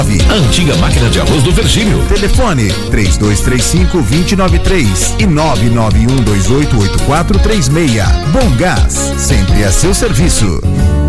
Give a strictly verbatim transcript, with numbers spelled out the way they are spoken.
A antiga máquina de arroz do Virgílio. Telefone três dois três cinco, dois zero nove três e nove nove um dois oito, oito quatro três seis. Bom Gás, sempre a seu serviço.